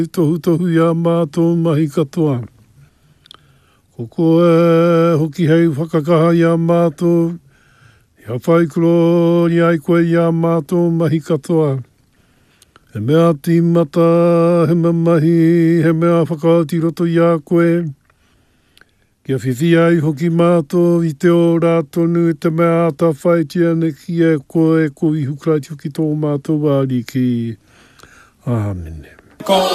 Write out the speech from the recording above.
Tohu tohu ia mātou mahi katoa. Ko koe hoki hei whakakaha ia mātou. Ia whaikuro ni ai koe ia mātou mahi katoa. He mea tīmata, he mamahi, he mea whakaoti roto ia koe. Kia whiwhi ai hoki mātou i te ora tonu e te mea ata whaitia ne ki e koe ko i hukraiti hoki tō mātou wāriki. Āmene.